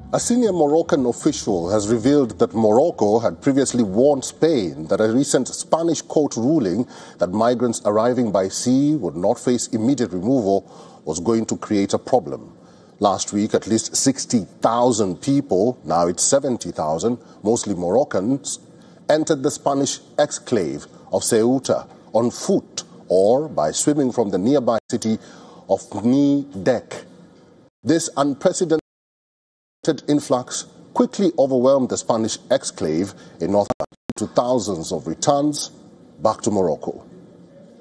A senior Moroccan official has revealed that Morocco had previously warned Spain that a recent Spanish court ruling that migrants arriving by sea would not face immediate removal was going to create a problem. Last week, at least 60,000 people, now it's 70,000, mostly Moroccans, entered the Spanish exclave of Ceuta on foot or by swimming from the nearby city of Nidec. This unprecedented influx quickly overwhelmed the Spanish exclave in North Africa to thousands of returns back to Morocco.